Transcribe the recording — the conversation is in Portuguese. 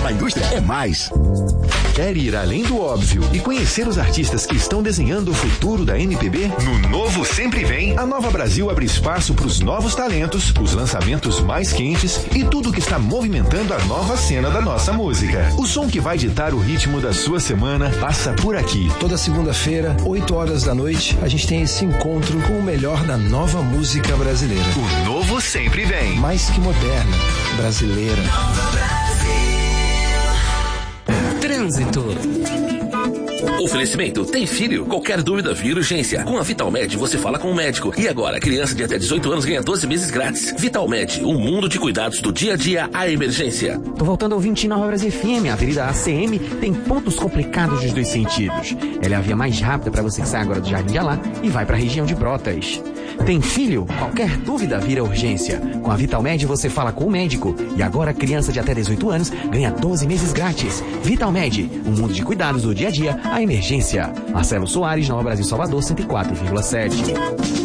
A indústria é mais. Quer ir além do óbvio e conhecer os artistas que estão desenhando o futuro da MPB? No Novo Sempre Vem, a Nova Brasil abre espaço para os novos talentos, os lançamentos mais quentes e tudo que está movimentando a nova cena da nossa música. O som que vai ditar o ritmo da sua semana passa por aqui. Toda segunda-feira, 8 horas da noite, a gente tem esse encontro com o melhor da nova música brasileira. O Novo Sempre Vem. Mais que moderna, brasileira. Trânsito. Oferecimento, tem filho? Qualquer dúvida, vira urgência. Com a Vitalmed, você fala com o médico. E agora, a criança de até 18 anos ganha 12 meses grátis. Vitalmed, um mundo de cuidados do dia a dia à emergência. Tô voltando ao 20 Nova Brasil FM. A Avenida ACM tem pontos complicados dos dois sentidos. Ela é a via mais rápida para você que sai agora do Jardim de Alá e vai para a região de Brotas. Tem filho? Qualquer dúvida vira urgência. Com a Vitalmed você fala com o médico. E agora a criança de até 18 anos ganha 12 meses grátis. Vitalmed, um mundo de cuidados do dia a dia à emergência. Marcelo Soares, Nova Brasil Salvador, 104,7.